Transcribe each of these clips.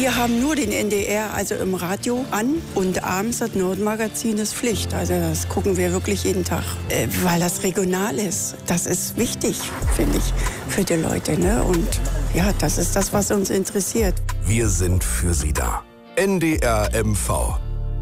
Wir haben nur den NDR, also im Radio, an. Und abends das Nordmagazin ist Pflicht. Also das gucken wir wirklich jeden Tag, weil das regional ist. Das ist wichtig, finde ich, für die Leute. Ne? Und ja, das ist das, was uns interessiert. Wir sind für Sie da. NDR MV.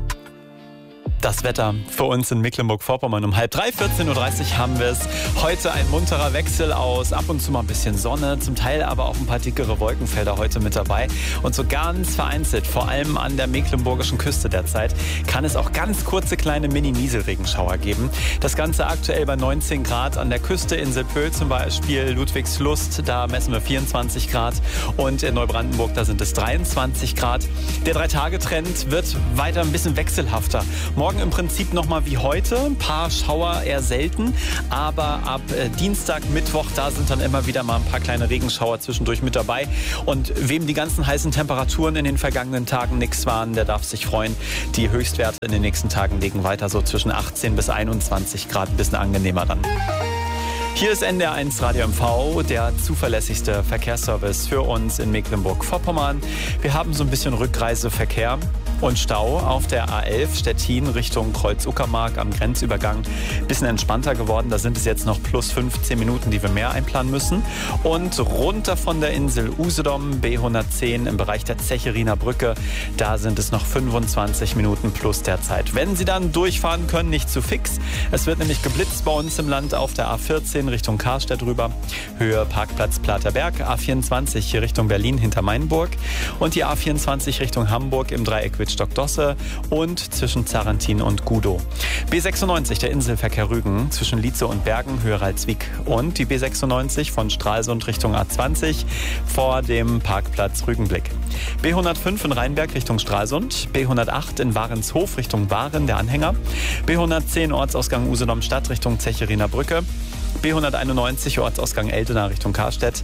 Das Wetter für uns in Mecklenburg-Vorpommern um 14:30 Uhr haben wir es. Heute ein munterer Wechsel aus ab und zu mal ein bisschen Sonne, zum Teil aber auch ein paar dickere Wolkenfelder heute mit dabei. Und so ganz vereinzelt, vor allem an der mecklenburgischen Küste derzeit, kann es auch ganz kurze kleine Mini-Nieselregenschauer geben. Das Ganze aktuell bei 19 Grad an der Küste, Insel Pöhl zum Beispiel, Ludwigslust, da messen wir 24 Grad. Und in Neubrandenburg, da sind es 23 Grad. Der 3-Tage-Trend wird weiter ein bisschen wechselhafter. Morgen im Prinzip nochmal wie heute, ein paar Schauer eher selten, aber ab Dienstag, Mittwoch, da sind dann immer wieder mal ein paar kleine Regenschauer zwischendurch mit dabei. Und wem die ganzen heißen Temperaturen in den vergangenen Tagen nichts waren, der darf sich freuen. Die Höchstwerte in den nächsten Tagen liegen weiter so zwischen 18 bis 21 Grad, ein bisschen angenehmer dann. Hier ist NDR1 Radio MV, der zuverlässigste Verkehrsservice für uns in Mecklenburg-Vorpommern. Wir haben so ein bisschen Rückreiseverkehr und Stau auf der A11 Stettin Richtung Kreuz-Uckermark am Grenzübergang. Bisschen entspannter geworden, da sind es jetzt noch plus 15 Minuten, die wir mehr einplanen müssen. Und runter von der Insel Usedom, B110 im Bereich der Zecheriner Brücke, da sind es noch 25 Minuten plus derzeit. Wenn Sie dann durchfahren können, nicht zu fix. Es wird nämlich geblitzt bei uns im Land auf der A14 Richtung Karstedt rüber, Höhe Parkplatz Platerberg, A24 hier Richtung Berlin hinter Mainburg und die A24 Richtung Hamburg im Dreieck Wittstock-Dosse und zwischen Zarantin und Gudow. B96 der Inselverkehr Rügen zwischen Lietze und Bergen, Höhe Ralswiek und die B96 von Stralsund Richtung A20 vor dem Parkplatz Rügenblick. B105 in Rheinberg Richtung Stralsund, B108 in Warenshof Richtung Waren, der Anhänger, B110 Ortsausgang Usedom Stadt Richtung Zecheriner Brücke, B191 Ortsausgang Eldena Richtung Karstedt,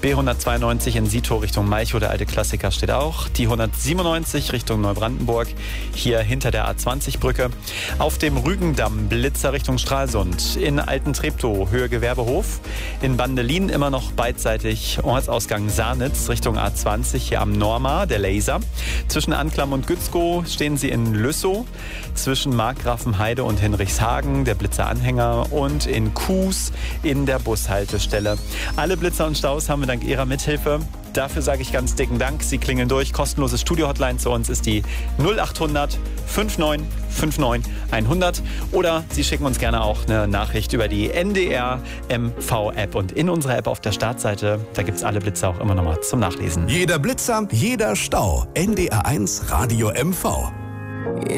B192 in Sito Richtung Malchow, der alte Klassiker steht auch, die 197 Richtung Neubrandenburg, hier hinter der A20-Brücke, auf dem Rügendamm Blitzer Richtung Stralsund, in Altentreptow Höhe Gewerbehof, in Bandelin immer noch beidseitig Ortsausgang Sarnitz Richtung A20, hier am Norma, der Laser, zwischen Anklam und Gützkow stehen Sie in Lüssow, zwischen Markgrafenheide und Hinrichshagen, der Blitzer-Anhänger und in Kues in der Bushaltestelle. Alle Blitzer und Staus haben wir dank Ihrer Mithilfe. Dafür sage ich ganz dicken Dank. Sie klingeln durch. Kostenlose Studio-Hotline zu uns ist die 0800 5959 100. Oder Sie schicken uns gerne auch eine Nachricht über die NDR MV-App. Und in unserer App auf der Startseite, da gibt es alle Blitzer auch immer nochmal zum Nachlesen. Jeder Blitzer, jeder Stau. NDR1 Radio MV.